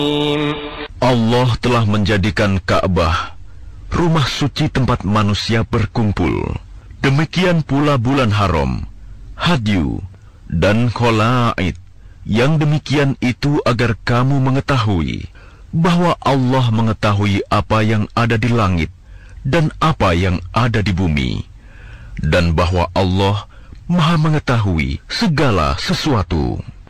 Allah telah menjadikan Ka'bah rumah suci tempat manusia berkumpul. Demikian pula bulan haram, hadyu, dan kholaid. Yang demikian itu agar kamu mengetahui bahwa Allah mengetahui apa yang ada di langit dan apa yang ada di bumi, dan bahwa Allah Maha mengetahui segala sesuatu.